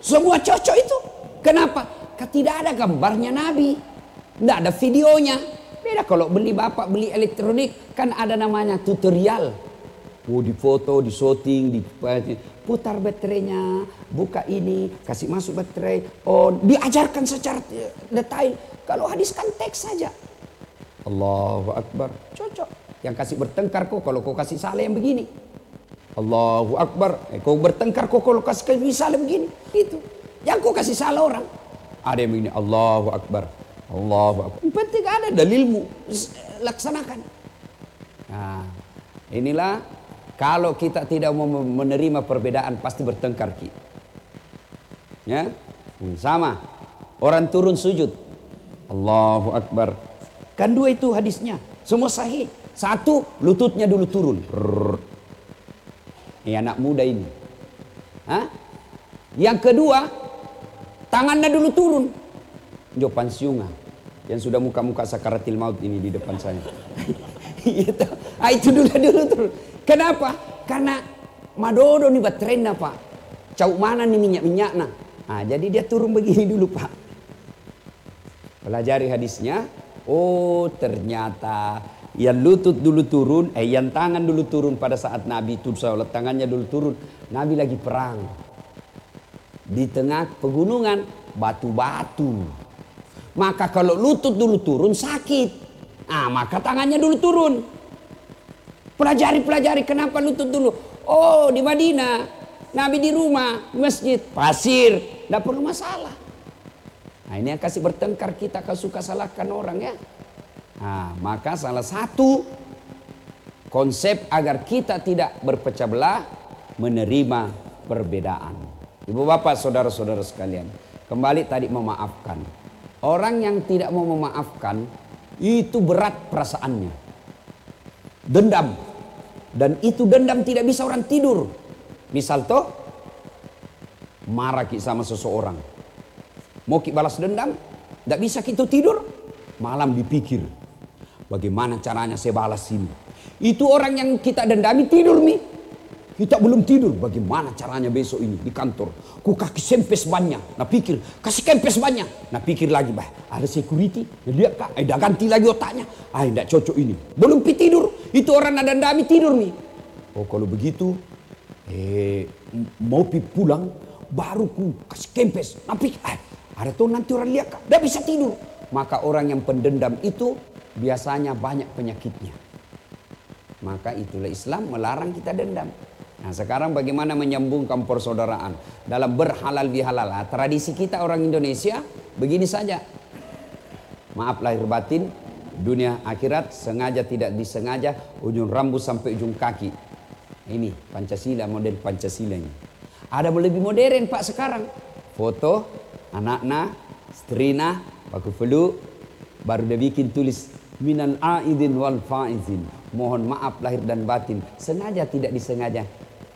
Semua cocok itu. Kenapa? Karena tidak ada gambarnya Nabi. Tidak ada videonya. Beda kalau bapak beli elektronik, kan ada namanya tutorial. Oh, di foto, di shooting, putar baterainya, buka ini, kasih masuk baterai. Oh, diajarkan secara detail. Kalau hadis kan teks saja. Allahu Akbar, cocok. Yang kasih bertengkar kok kalau kau kasih salah yang begini. Allahu Akbar, kau bertengkar kok kalau kasih salah begini. Itu. Yang kau kasih salah orang. Ada yang begini, Allahu Akbar. Allahu Akbar. Yang penting ada dalilmu, laksanakan. Nah, inilah kalau kita tidak mau menerima perbedaan pasti bertengkar kita. Ya, sama. Orang turun sujud, Allahu Akbar. Kan dua itu hadisnya, semua sahih. Satu, lututnya dulu turun. Ini anak muda ini. Hah? Yang kedua, tangannya dulu turun. Jo Pansiunga yang sudah muka-muka sakaratil maut ini di depan saya. Gitu. Itu dulu turun. Kenapa? Karena madodo nih baterainya Pak. Cau mana nih minyak-minyaknya. Nah, jadi dia turun begini dulu Pak. Pelajari hadisnya. Oh, ternyata yang lutut dulu turun, yang tangan dulu turun pada saat Nabi itu sholat, tangannya dulu turun. Nabi lagi perang. Di tengah pegunungan, batu-batu. Maka kalau lutut dulu turun sakit. Nah, maka tangannya dulu turun. Pelajari kenapa lutut dulu. Oh, di Madinah, Nabi di rumah, di masjid, pasir, tidak perlu masalah. Nah, ini yang kasih bertengkar kita kalau suka salahkan orang ya. Nah, maka salah satu konsep agar kita tidak berpecah belah, menerima perbedaan. Ibu bapak saudara-saudara sekalian, kembali tadi memaafkan. Orang yang tidak mau memaafkan itu berat perasaannya, dendam, dan itu dendam tidak bisa orang tidur. Misal toh marah kita sama seseorang, mau kita balas dendam, tidak bisa kita tidur, malam dipikir bagaimana caranya saya balas ini. Itu orang yang kita dendami tidur nih. Kita belum tidur, bagaimana caranya besok ini di kantor. Ku kaki sempes banyak, nah pikir, kasih kempes banyak. Nah pikir lagi, ada security, lihat kak, dah ganti lagi otaknya. Tidak cocok ini, belum tidur. Itu orang ada dendami tidur nih. Oh kalau begitu, mau pulang, baru ku kasih kempes. Nah pikir, ada tuh nanti orang lihat kak, dah bisa tidur. Maka orang yang pendendam itu biasanya banyak penyakitnya. Maka itulah Islam melarang kita dendam. Nah sekarang bagaimana menyambungkan persaudaraan dalam berhalal bihalal. Tradisi kita orang Indonesia begini saja. Maaf lahir batin, dunia akhirat sengaja tidak disengaja, ujung rambut sampai ujung kaki. Ini Pancasila, model Pancasila ini. Ada lebih modern Pak sekarang. Foto anaknya, istrina, pakai peluk, baru dia bikin tulis minal aidin wal faizin. Mohon maaf lahir dan batin, sengaja tidak disengaja.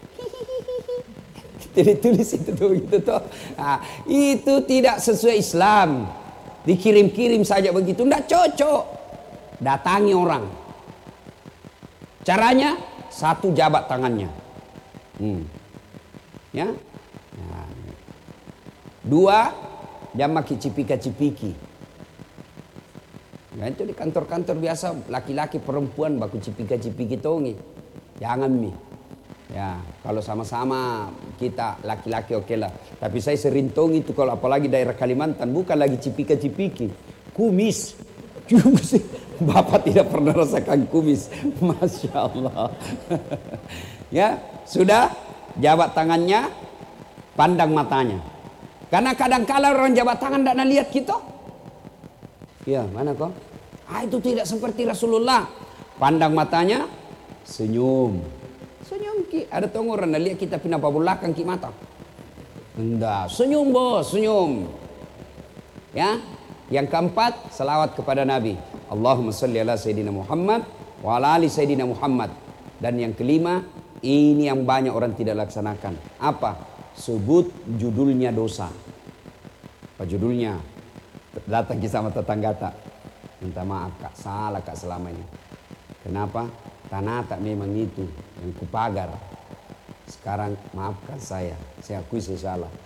Tulis itu tuh gitu tuh. Nah, itu tidak sesuai Islam. Dikirim-kirim saja begitu, tidak cocok. Datangi orang. Caranya satu, jabat tangannya. Ya. Nah. Dua, jangan maki cipika-cipiki. Nah, itu di kantor-kantor biasa laki-laki perempuan baku cipika-cipiki tongi. Jangan mi. Ya, kalau sama-sama kita laki-laki oke lah. Tapi saya sering tongi itu kalau apalagi daerah Kalimantan bukan lagi cipika-cipiki, kumis. Bapak tidak pernah rasakan kumis. Masya Allah. Ya, sudah jabat tangannya, pandang matanya. Karena kadang-kala orang jabat tangan tidak lihat kita. Ya, mana kok? Itu tidak seperti Rasulullah. Pandang matanya, senyum. Senyum ki. Ada tong orang lihat kita pindah belakang ki mata. Enggak, senyum bos, senyum. Ya. Yang keempat, salawat kepada Nabi. Allahumma salli ala Sayyidina Muhammad wa ala ali Sayyidina Muhammad. Dan yang kelima, ini yang banyak orang tidak laksanakan. Apa? Sebut judulnya dosa. Apa judulnya? Datang sama tetangga tak. Minta maaf kak, salah kak selama ini. Kenapa? Tanah tak memang itu yang kupagar. Sekarang maafkan saya akui saya salah.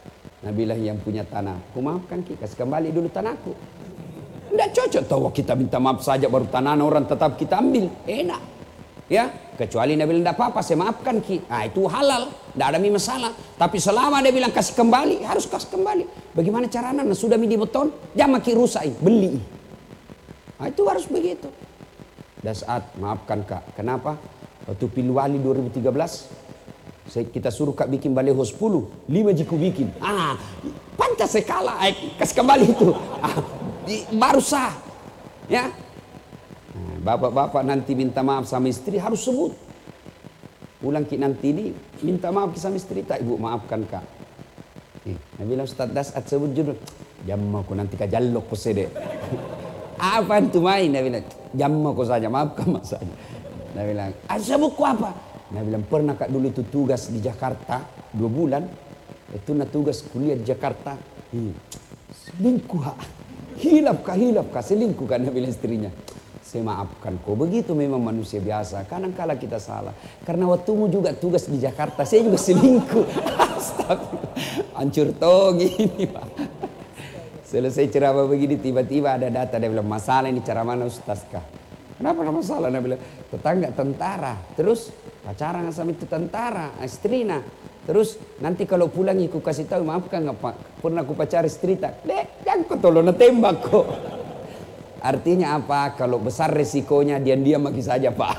Nabilah yang punya tanah, aku maafkan Ki, kasih kembali dulu tanahku. Tidak cocok tahu kita minta maaf saja baru tanah orang tetap kita ambil, enak. Ya, kecuali Nabi bilang tidak apa-apa, saya maafkan Ki. Nah, itu halal, tidak ada masalah. Tapi selama dia bilang kasih kembali, harus kasih kembali. Bagaimana caranya? Nah, sudah di beton, jangan Ki rusak, beli. Nah, itu harus begitu. Dan saat maafkan Kak, kenapa? Waktu pilih wali 2013, kita suruh Kak bikin baleho 10, 5 jiku bikin. Pantas saya kalah, kasih kembali itu. Baru sah. Ya. Nah, bapak-bapak nanti minta maaf sama istri harus sebut. Pulang Ki nanti ini minta maaf sama istri, tak Ibu maafkan Kak. Nabi bilang Ustaz Dasat sebut judul. Jamma aku nanti kajallok ko sede. Apa itu main? Nabi bilang jamma ko saja, maafkan mas saja. Nabi bilang, sebut ku apa? Nabi bilang pernah Kak dulu itu tugas di Jakarta 2 bulan. Itu tugas kuliah di Jakarta. Selingkuh. Hilap kah selingkuh kan Nabi bilang istrinya. Saya maafkan kau, begitu memang manusia biasa. Kadang-kala kita salah. Karena waktumu juga tugas di Jakarta, saya juga selingkuh. Astagfirullah. Hancur toh gini Pak. Selesai ceramah begini tiba-tiba ada data, dia bilang masalah ini cara mana Ustaz kah? Kenapa ada masalah? Dia bilang tetangga tentara. Terus pacaran sama itu tentara, istrina. Terus nanti kalau pulang aku kasih tahu, maafkan nggak Pak, pernah aku pacar istri tak? Jangan kau tolong tembak kok. Artinya apa? Kalau besar resikonya diam-diam lagi saja Pak.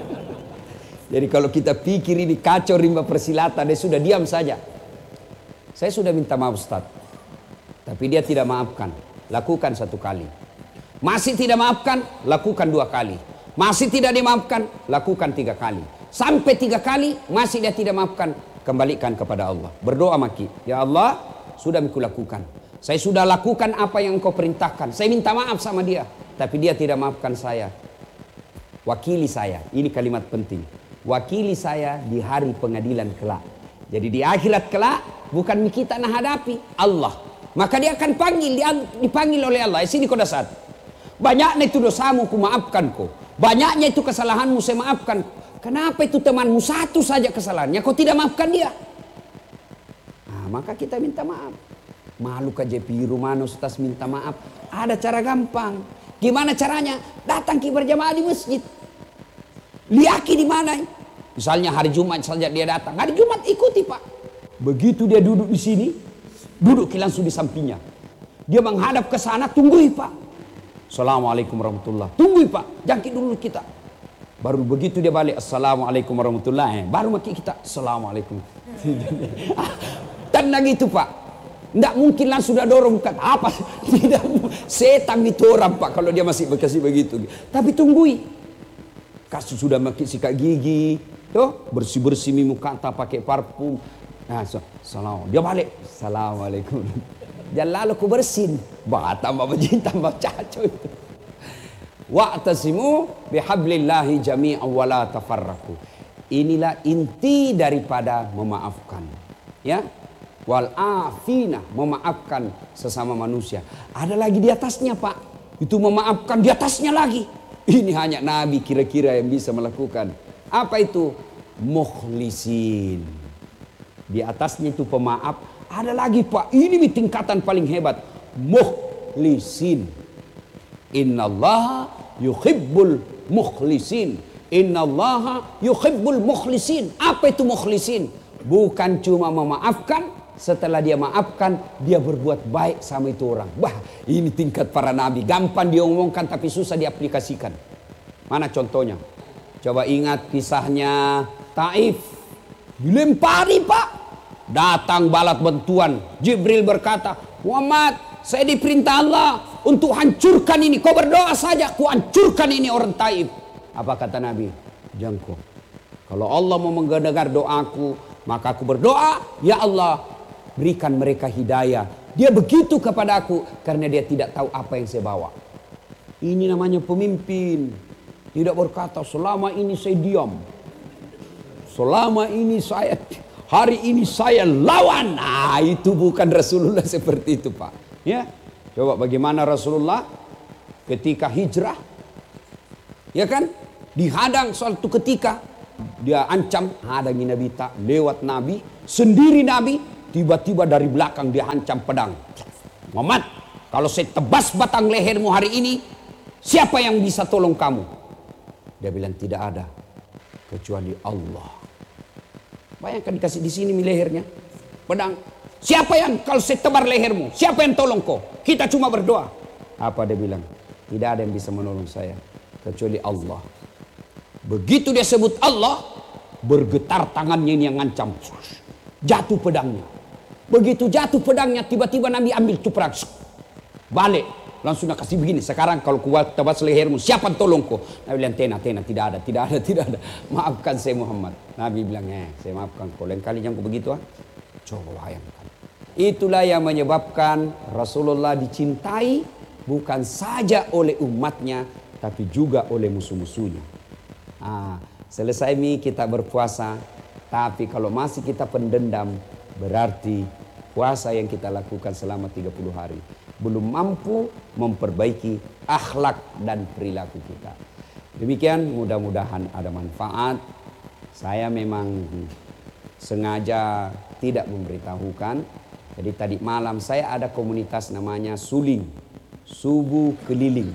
Jadi kalau kita pikir ini kacau rimba persilatan, dia sudah diam saja. Saya sudah minta maaf Ustaz, tapi dia tidak maafkan. Lakukan 1 kali. Masih tidak maafkan, lakukan 2 kali. Masih tidak dimaafkan, lakukan 3 kali. Sampai 3 kali masih dia tidak maafkan, kembalikan kepada Allah. Berdoa maki, ya Allah sudah aku lakukan. Saya sudah lakukan apa yang Engkau perintahkan. Saya minta maaf sama dia, tapi dia tidak maafkan saya. Wakili saya, ini kalimat penting. Wakili saya di hari pengadilan kelak. Jadi di akhirat kelak bukan kita nak hadapi Allah. Maka dia akan panggil, dipanggil oleh Allah. Sini kau dasar. Banyaknya itu dosamu, ku maafkan kau. Banyaknya itu kesalahanmu, saya maafkan. Kenapa itu temanmu satu saja kesalahannya, kau tidak maafkan dia? Nah, maka kita minta maaf. Malu ke JP rumah Ustaz minta maaf. Ada cara gampang. Gimana caranya? Datang Ki berjamaah di masjid. Liaki di mana? Misalnya hari Jumat saja dia datang. Hari Jumat ikuti Pak. Begitu dia duduk di sini, duduk langsung di sampingnya. Dia menghadap ke sana, tunggui Pak. Assalamualaikum warahmatullahi. Tunggui Pak, jangkit dulu kita. Baru begitu dia balik, Assalamualaikum warahmatullahi. Baru maki kita, Assalamualaikum. Tenang itu Pak. Tidak mungkin langsung sudah dorong bukan apa. Tidak, setan itu orang Pak kalau dia masih berkasih begitu. Tapi tunggui. Kasus sudah makin sikat gigi. Tuh, bersih-bersih muka tak pakai parfum. Nah, salam. Dia balik. Assalamualaikum. Jangan lalu ku bersin. Bah, tambah bejin, tambah caco itu. Wa'tasimu bihablillahi jami'an wa la tafarraqu. Inilah inti daripada memaafkan. Ya. Wal afina, memaafkan sesama manusia. Ada lagi di atasnya Pak. Itu memaafkan di atasnya lagi. Ini hanya Nabi kira-kira yang bisa melakukan. Apa itu? Mukhlisin. Di atasnya itu pemaaf. Ada lagi Pak. Ini tingkatan paling hebat. Mukhlisin. Innallaha yuhibbul mukhlisin. Innallaha yuhibbul mukhlisin. Apa itu mukhlisin? Bukan cuma memaafkan. Setelah dia maafkan, dia berbuat baik sama itu orang. Wah, ini tingkat para nabi. Gampang diomongkan tapi susah diaplikasikan. Mana contohnya? Coba ingat kisahnya Taif. Dilempari Pak. Datang balat bantuan. Jibril berkata, Muhammad, saya diperintah Allah untuk hancurkan ini. Kau berdoa saja, ku hancurkan ini orang Taif. Apa kata Nabi? Jangko. Kalau Allah mau mendengar doaku, maka aku berdoa, ya Allah, berikan mereka hidayah. Dia begitu kepada aku karena dia tidak tahu apa yang saya bawa. Ini namanya pemimpin. Tidak berkata selama ini saya diam. Selama ini saya, hari ini saya lawan. Nah, itu bukan Rasulullah seperti itu Pak. Ya, coba bagaimana Rasulullah ketika hijrah. Ya kan? Dihadang suatu ketika. Dia ancam hadangi Nabi tak lewat Nabi. Sendiri Nabi. Tiba-tiba dari belakang dia hancam pedang. Muhammad, kalau saya tebas batang lehermu hari ini, siapa yang bisa tolong kamu? Dia bilang tidak ada kecuali Allah. Bayangkan dikasih di sini lehernya pedang. Siapa yang kalau saya tebar lehermu, siapa yang tolong kau? Kita cuma berdoa. Apa dia bilang? Tidak ada yang bisa menolong saya kecuali Allah. Begitu dia sebut Allah, bergetar tangannya ini yang ngancam. Jatuh pedangnya. Begitu jatuh pedangnya, tiba-tiba Nabi ambil cuprak. Balik. Langsung nak kasih begini. Sekarang kalau kuat tebas lehermu, siapa yang tolong kau? Nabi bilang, tena, tidak ada. Maafkan saya Muhammad. Nabi bilang, saya maafkan kau. Lain kali jangan kau begitu. Coba bayangkan. Itulah yang menyebabkan Rasulullah dicintai bukan saja oleh umatnya, tapi juga oleh musuh-musuhnya. Selesai kita berpuasa, tapi kalau masih kita pendendam, berarti puasa yang kita lakukan selama 30 hari belum mampu memperbaiki akhlak dan perilaku kita. Demikian, mudah-mudahan ada manfaat. Saya memang sengaja tidak memberitahukan. Jadi tadi malam saya ada komunitas namanya Suling, Subuh Keliling.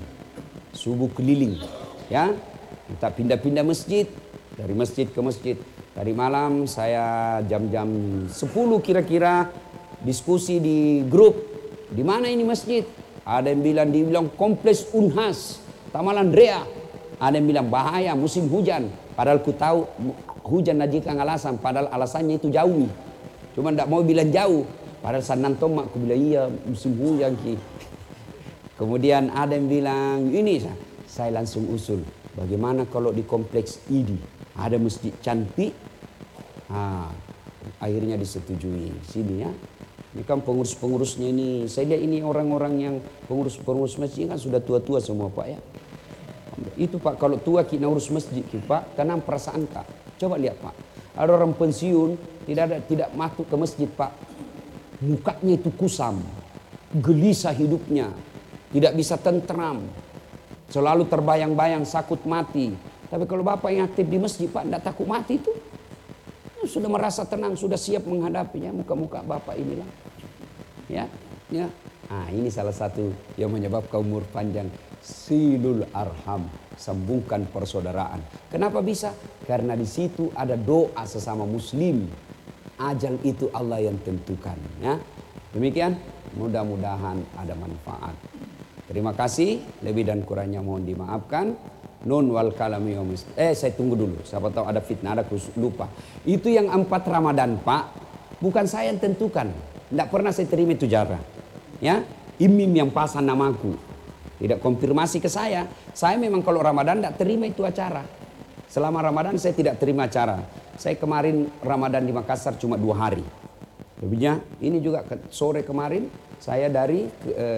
Ya, kita pindah-pindah masjid, dari masjid ke masjid. Tadi malam saya jam-jam 10 kira-kira diskusi di grup. Di mana ini masjid? Ada yang dibilang kompleks Unhas, Taman Andrea. Ada yang bilang bahaya musim hujan. Padahal ku tahu hujan najikan alasan, padahal alasannya itu jauh. Cuma tidak mau bilang jauh. Padahal sanantom aku bilang iya musim hujan ki. Kemudian ada yang bilang ini, saya langsung usul. Bagaimana kalau di kompleks ini ada masjid cantik? Akhirnya disetujui sini ya. Ini kan pengurus-pengurusnya ini, saya lihat ini orang-orang yang pengurus masjid kan sudah tua-tua semua Pak ya. Itu Pak, kalau tua kita urus masjid Pak, tenang perasaan Pak. Coba lihat Pak, ada orang pensiun tidak masuk ke masjid Pak. Mukanya itu kusam, gelisah hidupnya, tidak bisa tentram, selalu terbayang-bayang sakut mati. Tapi kalau Bapak yang aktif di masjid Pak, tidak takut mati itu. Sudah merasa tenang, sudah siap menghadapinya. Muka-muka Bapak inilah. Ya. Ini salah satu yang menyebabkan umur panjang. Silul arham, sambungkan persaudaraan. Kenapa bisa? Karena di situ ada doa sesama muslim. Ajal itu Allah yang tentukan. Ya. Demikian, mudah-mudahan ada manfaat. Terima kasih, lebih dan kurangnya mohon dimaafkan. Nun wal kalami saya tunggu dulu, siapa tahu ada fitnah, ada lupa. Itu yang 4 Ramadan Pak, bukan saya yang tentukan. Tidak pernah saya terima itu jara. Ya, imam yang pasang namaku. Tidak konfirmasi ke saya. Saya memang kalau Ramadan tidak terima itu acara. Selama Ramadan saya tidak terima acara. Saya kemarin Ramadan di Makassar cuma 2 hari. Lebihnya ini juga sore kemarin saya dari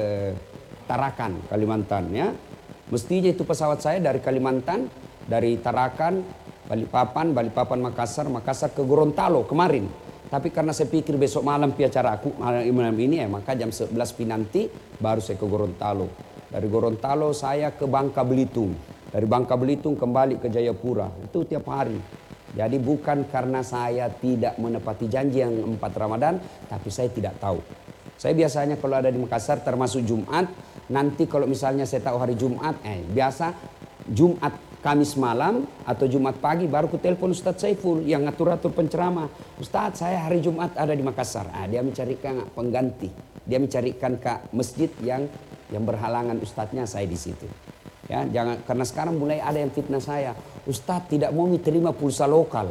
Tarakan, Kalimantan ya. Mestinya itu pesawat saya dari Kalimantan, dari Tarakan, Balikpapan Makassar ke Gorontalo kemarin. Tapi karena saya pikir besok malam acara aku malam ini maka jam 11 nanti baru saya ke Gorontalo. Dari Gorontalo saya ke Bangka Belitung. Dari Bangka Belitung kembali ke Jayapura. Itu tiap hari. Jadi bukan karena saya tidak menepati janji yang 4 Ramadan, tapi saya tidak tahu. Saya biasanya kalau ada di Makassar termasuk Jumat, nanti kalau misalnya saya tahu hari Jumat, biasa Jumat Kamis malam atau Jumat pagi baru ku telepon Ustadz Saiful yang ngatur-atur penceramah. Ustadz saya hari Jumat ada di Makassar. Dia mencarikan pengganti. Dia mencarikan ke masjid yang berhalangan ustadznya, saya di situ. Ya, jangan karena sekarang mulai ada yang fitnah saya. Ustadz tidak mau diterima pulsa lokal.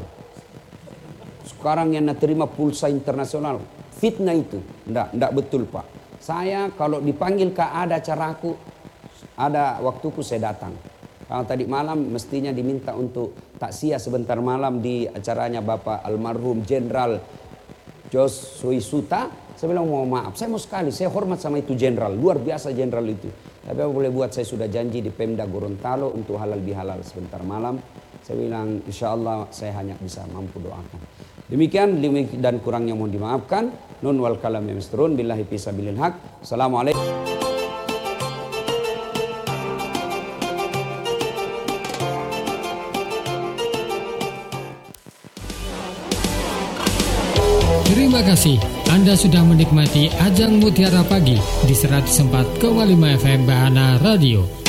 Sekarang yang terima pulsa internasional. Fitnah itu. Enggak betul Pak. Saya kalau dipanggil ke ada acaraku, ada waktuku saya datang. Kalau tadi malam mestinya diminta untuk takziah sebentar malam di acaranya Bapak almarhum Jenderal Jos Suisuta. Saya bilang mau maaf, saya mau sekali, saya hormat sama itu jenderal, luar biasa jenderal itu. Tapi apa boleh buat, saya sudah janji di Pemda Gorontalo untuk halal bihalal sebentar malam. Saya bilang insya Allah saya hanya bisa mampu doakan. Demikian dan kurangnya mohon dimaafkan. Nun wal kalam yamsturun billahi fisabilil haq. Assalamualaikum. Terima Terima kasih Anda sudah menikmati Ajang Mutiara Pagi di 104,5 FM Bahana Radio.